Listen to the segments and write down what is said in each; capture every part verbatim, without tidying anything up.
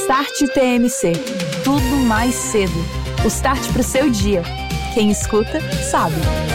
Start T M C. Tudo mais cedo. O start pro seu dia. Quem escuta, sabe.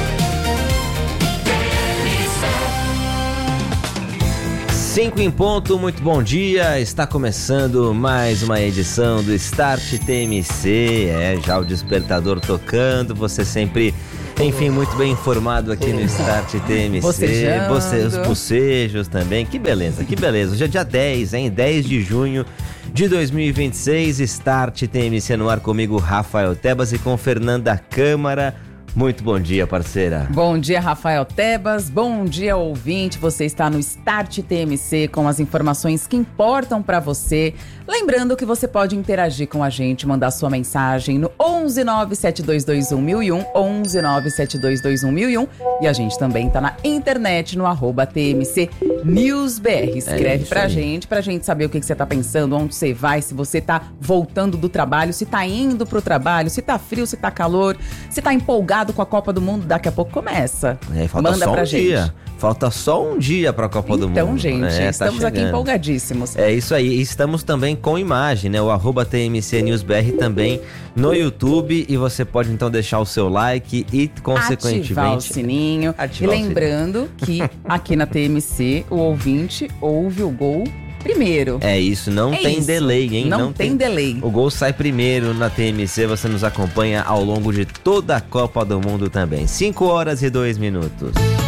Cinco em ponto, muito bom dia. Está começando mais uma edição do Start T M C. É, já o despertador tocando. Você sempre, enfim, muito bem informado aqui no Start T M C. Você, os bocejos também. Que beleza, que beleza. Hoje é dia dez, hein? dez de junho de dois mil e vinte e seis. Start T M C no ar comigo, Rafael Tebas, e com Fernanda Câmara. Muito bom dia, parceira. Bom dia, Rafael Tebas. Bom dia, ouvinte. Você está no Start T M C com as informações que importam para você. Lembrando que você pode interagir com a gente, mandar sua mensagem no onze nove sete dois dois um mil e um, onze nove sete dois dois um mil e um. E a gente também tá na internet no arroba T M C News B R. Escreve é pra aí. gente, pra gente saber o que, que você tá pensando, onde você vai, se você tá voltando do trabalho, se tá indo pro trabalho, se tá frio, se tá calor, se tá empolgado com a Copa do Mundo. Daqui a pouco começa. É, falta Manda só pra um gente. dia. Falta só um dia para a Copa do Mundo. Então, gente, é, estamos tá aqui empolgadíssimos. É isso aí. E estamos também com imagem, né? O arroba T M C News B R também no YouTube. E você pode, então, deixar o seu like e, consequentemente... ativar o sininho. Ativar e lembrando o sininho. que aqui na T M C, o ouvinte ouve o gol primeiro. É isso, não é tem isso. delay, hein? Não, não tem, tem delay. O gol sai primeiro na T M C, você nos acompanha ao longo de toda a Copa do Mundo também. cinco horas e dois minutos.